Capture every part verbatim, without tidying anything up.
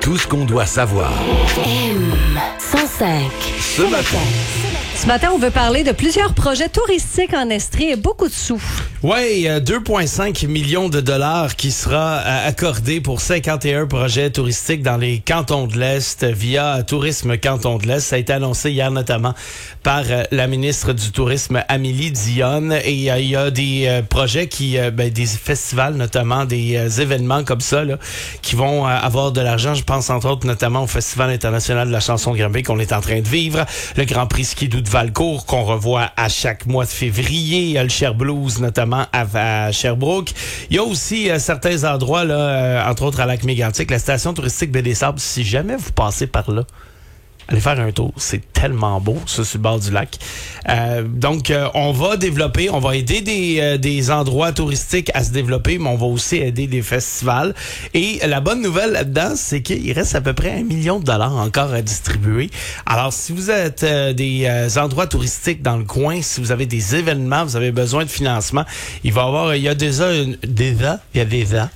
Tout ce qu'on doit savoir. M cent cinq. Ce matin. Ce matin, on veut parler de plusieurs projets touristiques en Estrie et beaucoup de sous. Oui, deux virgule cinq millions de dollars qui sera euh, accordé pour cinquante et un projets touristiques dans les cantons de l'Est via Tourisme Canton de l'Est. Ça a été annoncé hier notamment par euh, la ministre du Tourisme, Amélie Dionne. Et euh, il y a des euh, projets qui, euh, ben, des festivals notamment, des euh, événements comme ça, là, qui vont euh, avoir de l'argent. Je pense entre autres notamment au Festival international de la chanson de Granby qu'on est en train de vivre, le Grand Prix Skidoo de Valcourt qu'on revoit à chaque mois de février, le Cher Blues notamment à, à Sherbrooke. Il y a aussi euh, certains endroits, là, euh, entre autres à Lac-Mégantic, la station touristique Baie des Sables. Si jamais vous passez par là, allez faire un tour. C'est tellement beau, ça, sur le bord du lac. Euh, donc, euh, on va développer, on va aider des, euh, des endroits touristiques à se développer, mais on va aussi aider des festivals. Et la bonne nouvelle là-dedans, c'est qu'il reste à peu près un million de dollars encore à distribuer. Alors, si vous êtes euh, des euh, endroits touristiques dans le coin, si vous avez des événements, vous avez besoin de financement, il va y avoir, il y a déjà, une, déjà, il y a déjà.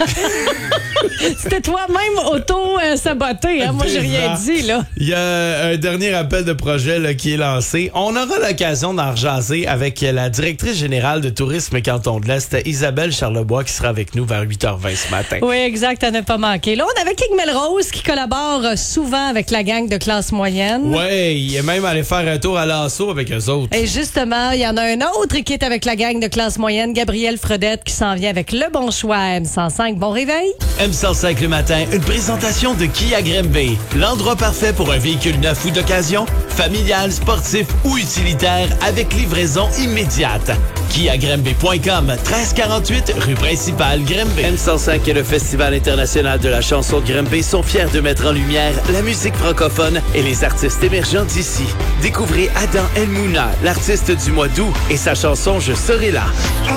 C'était toi-même auto-saboté, hein? Moi, j'ai rien dit, là. Il y a un dernier appel de projet là, qui est lancé. On aura l'occasion d'en rejaser avec la directrice générale de Tourisme Canton de l'Est, Isabelle Charlebois, qui sera avec nous vers huit heures vingt ce matin. Oui, exact, à ne pas manquer. Là, on avait King Melrose qui collabore souvent avec la gang de classe moyenne. Oui, il est même allé faire un tour à l'assaut avec eux autres. Et justement, il y en a un autre qui est avec la gang de classe moyenne, Gabriel Fredette, qui s'en vient avec le bon choix à M cent cinq. Bon réveil! M cent cinq le matin, une présentation de Kia Granby. L'endroit parfait pour un véhicule neuf ou d'occasion, familial, sportif ou utilitaire avec livraison immédiate. Kia Granby point com, treize quarante-huit rue principale Granby. M cent cinq et le Festival international de la chanson de Granby sont fiers de mettre en lumière la musique francophone et les artistes émergents d'ici. Découvrez Adam El Mouna, l'artiste du mois d'août, et sa chanson Je serai là.